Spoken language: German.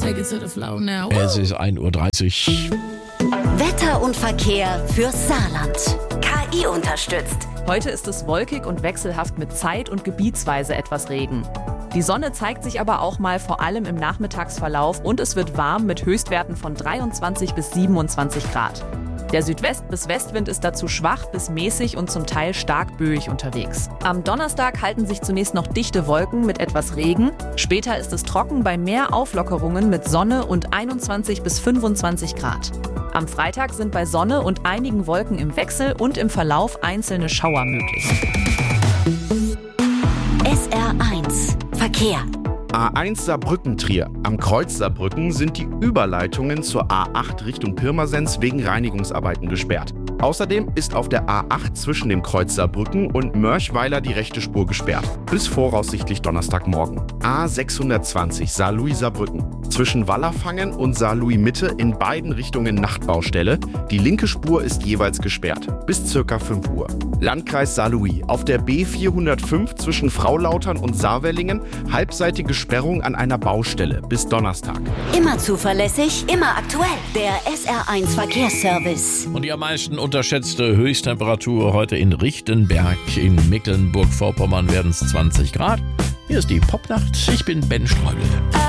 Take it to the floor now. Es ist 1:30 Uhr. Wetter und Verkehr fürs Saarland. KI unterstützt. Heute ist es wolkig und wechselhaft mit zeit- und gebietsweise etwas Regen. Die Sonne zeigt sich aber auch mal vor allem im Nachmittagsverlauf und es wird warm mit Höchstwerten von 23 bis 27 Grad. Der Südwest- bis Westwind ist dazu schwach bis mäßig und zum Teil stark böig unterwegs. Am Donnerstag halten sich zunächst noch dichte Wolken mit etwas Regen. Später ist es trocken bei mehr Auflockerungen mit Sonne und 21 bis 25 Grad. Am Freitag sind bei Sonne und einigen Wolken im Wechsel und im Verlauf einzelne Schauer möglich. SR1 Verkehr. A1 Saarbrücken-Trier. Am Kreuz Saarbrücken sind die Überleitungen zur A8 Richtung Pirmasens wegen Reinigungsarbeiten gesperrt. Außerdem ist auf der A8 zwischen dem Kreuz Saarbrücken und Mörchweiler die rechte Spur gesperrt. Bis voraussichtlich Donnerstagmorgen. A620 Saarlouis-Saarbrücken. Zwischen Wallerfangen und Saarlouis-Mitte in beiden Richtungen Nachtbaustelle. Die linke Spur ist jeweils gesperrt. Bis ca. 5 Uhr. Landkreis Saarlouis. Auf der B405 zwischen Fraulautern und Saarwellingen halbseitige Sperrung an einer Baustelle. Bis Donnerstag. Immer zuverlässig, immer aktuell. Der SR1 Verkehrsservice. Und die am meisten unterschätzte Höchsttemperatur heute in Richtenberg in Mecklenburg-Vorpommern werden es 20 Grad. Hier ist die Popnacht. Ich bin Ben Streubel.